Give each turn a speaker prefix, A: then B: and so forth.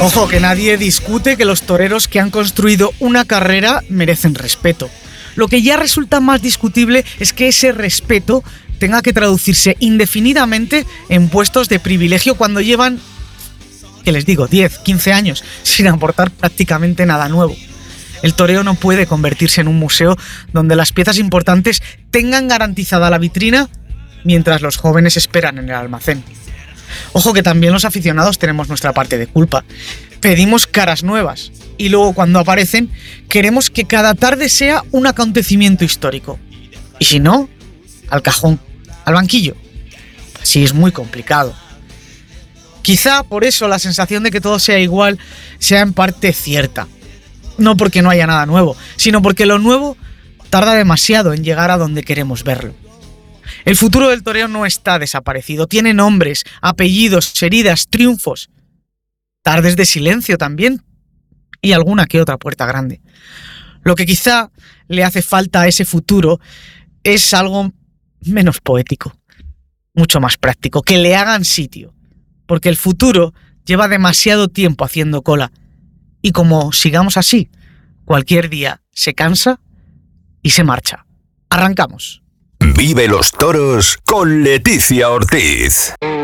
A: Ojo, que nadie discute que los toreros que han construido una carrera merecen respeto. Lo que ya resulta más discutible es que ese respeto tenga que traducirse indefinidamente en puestos de privilegio cuando llevan, ¿qué les digo?, 10, 15 años sin aportar prácticamente nada nuevo. El toreo no puede convertirse en un museo donde las piezas importantes tengan garantizada la vitrina mientras los jóvenes esperan en el almacén. Ojo, que también los aficionados tenemos nuestra parte de culpa. Pedimos caras nuevas y luego cuando aparecen queremos que cada tarde sea un acontecimiento histórico. Y si no, al cajón, al banquillo. Así es muy complicado. Quizá por eso la sensación de que todo sea igual sea en parte cierta. No porque no haya nada nuevo, sino porque lo nuevo tarda demasiado en llegar a donde queremos verlo. El futuro del toreo no está desaparecido, tiene nombres, apellidos, heridas, triunfos, tardes de silencio también y alguna que otra puerta grande. Lo que quizá le hace falta a ese futuro es algo menos poético, mucho más práctico, que le hagan sitio, porque el futuro lleva demasiado tiempo haciendo cola y como sigamos así, cualquier día se cansa y se marcha. Arrancamos.
B: Vive los toros con Leticia Ortiz.